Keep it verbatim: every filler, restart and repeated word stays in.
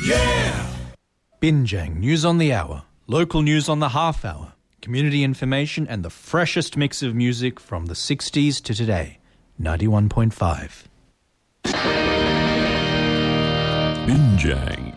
Yeah! Binjang News on the Hour. Local news on the half hour. Community information and the freshest mix of music from the sixties to today. ninety-one point five. Binjang.